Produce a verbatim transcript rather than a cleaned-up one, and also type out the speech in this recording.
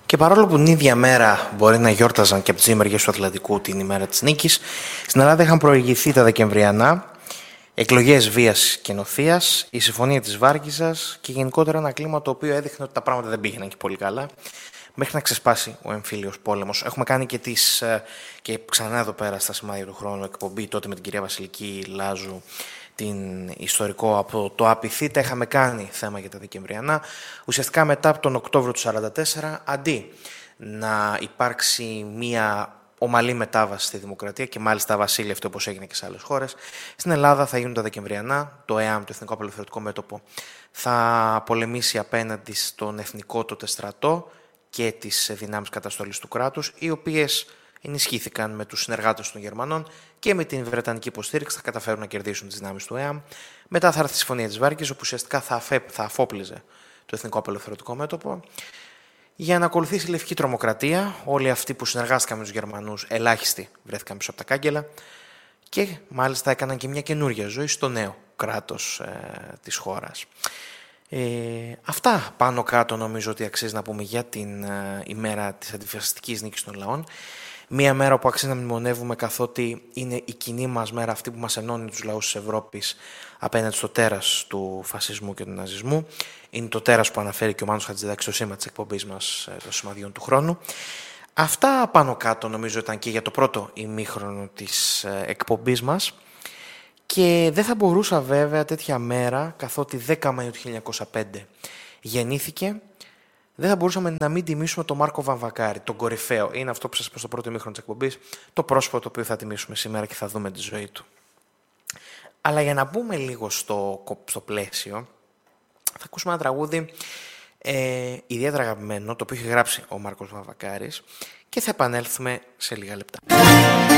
Και παρόλο που την ίδια μέρα μπορεί να γιόρταζαν και από τις δύο μεριές του Ατλαντικού την ημέρα της νίκης, στην Ελλάδα είχαν προηγηθεί τα Δεκεμβριανά, εκλογές βίας και νοθείας, η συμφωνία της Βάρκηζας και γενικότερα ένα κλίμα το οποίο έδειχνε ότι τα πράγματα δεν πήγαιναν και πολύ καλά, μέχρι να ξεσπάσει ο εμφύλιος πόλεμος. Έχουμε κάνει και, τις, και ξανά εδώ πέρα στα σημάδια του χρόνου εκπομπή τότε με την κυρία Βασιλική Λάζου, την ιστορικό από το Απιθύτα. Είχαμε κάνει θέμα για τα Δεκεμβριανά. Ουσιαστικά μετά από τον Οκτώβριο του χίλια εννιακόσια σαράντα τέσσερα, αντί να υπάρξει μία ομαλή μετάβαση στη δημοκρατία και μάλιστα βασίλευτε όπως έγινε και σε άλλες χώρες, στην Ελλάδα θα γίνουν τα Δεκεμβριανά. Το ΕΑΜ, το Εθνικό Απελευθερωτικό Μέτωπο, θα πολεμήσει απέναντι στον εθνικό τότε στρατό και τις δυνάμεις καταστολής του κράτους, οι οποίες ενισχύθηκαν με τους συνεργάτες των Γερμανών και με την Βρετανική υποστήριξη θα καταφέρουν να κερδίσουν τις δυνάμεις του ΕΑΜ. Μετά θα έρθει η Συμφωνία της Βάρκης, όπου ουσιαστικά θα, αφέ, θα αφόπλιζε το Εθνικό Απελευθερωτικό Μέτωπο, για να ακολουθήσει η λευκή τρομοκρατία. Όλοι αυτοί που συνεργάστηκαν με τους Γερμανούς, ελάχιστοι βρέθηκαν πίσω από τα κάγκελα και μάλιστα έκαναν και μια καινούργια ζωή στο νέο κράτος ε, της χώρας. Ε, αυτά πάνω κάτω νομίζω ότι αξίζει να πούμε για την ε, ημέρα της αντιφασιστικής νίκης των λαών. Μία μέρα που αξίζει να μνημονεύουμε, καθότι είναι η κοινή μας μέρα, αυτή που μας ενώνει τους λαούς της Ευρώπης απέναντι στο τέρας του φασισμού και του ναζισμού. Είναι το τέρας που αναφέρει και ο Μάνος Χατζηδάκης στο σήμα της εκπομπής μας των σημαδιών του χρόνου. Αυτά πάνω κάτω νομίζω ήταν και για το πρώτο ημίχρονο της εκπομπής μας. Και δεν θα μπορούσα βέβαια τέτοια μέρα, καθότι δέκα Μαΐου του χίλια εννιακόσια πέντε γεννήθηκε, δεν θα μπορούσαμε να μην τιμήσουμε τον Μάρκο Βαμβακάρη, τον κορυφαίο. Είναι αυτό που σας είπα στο πρώτο ημίχρονο της εκπομπής, το πρόσωπο το οποίο θα τιμήσουμε σήμερα και θα δούμε τη ζωή του. Αλλά για να μπούμε λίγο στο, στο πλαίσιο, θα ακούσουμε ένα τραγούδι ε, ιδιαίτερα αγαπημένο, το οποίο έχει γράψει ο Μάρκος Βαμβακάρης και θα επανέλθουμε σε λίγα λεπτά.